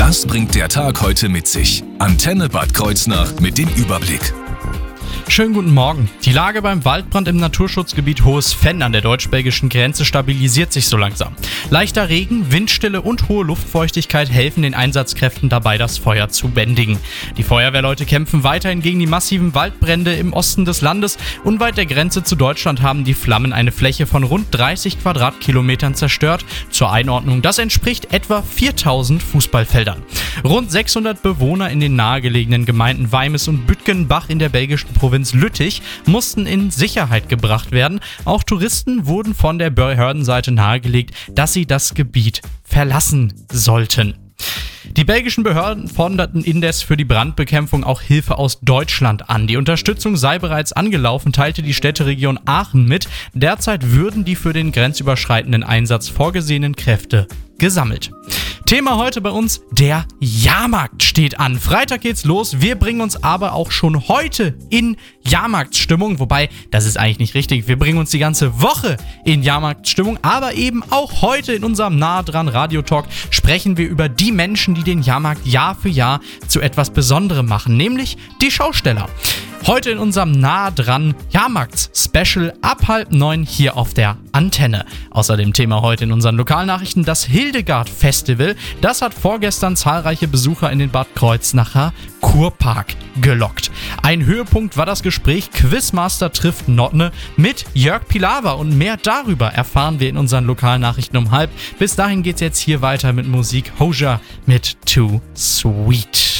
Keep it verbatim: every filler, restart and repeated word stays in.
Das bringt der Tag heute mit sich. Antenne Bad Kreuznach mit dem Überblick. Schönen guten Morgen. Die Lage beim Waldbrand im Naturschutzgebiet Hohes Venn an der deutsch-belgischen Grenze stabilisiert sich so langsam. Leichter Regen, Windstille und hohe Luftfeuchtigkeit helfen den Einsatzkräften dabei, das Feuer zu bändigen. Die Feuerwehrleute kämpfen weiterhin gegen die massiven Waldbrände im Osten des Landes. Unweit der Grenze zu Deutschland haben die Flammen eine Fläche von rund dreißig Quadratkilometern zerstört. Zur Einordnung, das entspricht etwa viertausend Fußballfeldern. Rund sechshundert Bewohner in den nahegelegenen Gemeinden Weimes und Bütgenbach in der belgischen Provinz Lüttich mussten in Sicherheit gebracht werden. Auch Touristen wurden von der Behördenseite nahegelegt, dass sie das Gebiet verlassen sollten. Die belgischen Behörden forderten indes für die Brandbekämpfung auch Hilfe aus Deutschland an. Die Unterstützung sei bereits angelaufen, teilte die Städteregion Aachen mit. Derzeit würden die für den grenzüberschreitenden Einsatz vorgesehenen Kräfte gesammelt. Thema heute bei uns, der Jahrmarkt steht an. Freitag geht's los, wir bringen uns aber auch schon heute in Jahrmarktstimmung, wobei, das ist eigentlich nicht richtig, wir bringen uns die ganze Woche in Jahrmarktstimmung, aber eben auch heute in unserem Nah dran Radiotalk sprechen wir über die Menschen, die den Jahrmarkt Jahr für Jahr zu etwas Besonderem machen, nämlich die Schausteller. Heute in unserem Nah dran Jahrmarkts-Special ab halb neun hier auf der Antenne. Außerdem Thema heute in unseren Lokalnachrichten das Hildegard-Festival. Das hat vorgestern zahlreiche Besucher in den Bad Kreuznacher Kurpark gelockt. Ein Höhepunkt war das Gespräch Quizmaster trifft Notne mit Jörg Pilawa und mehr darüber erfahren wir in unseren Lokalnachrichten um halb. Bis dahin geht's jetzt hier weiter mit Musik. Hoja mit Too Sweet.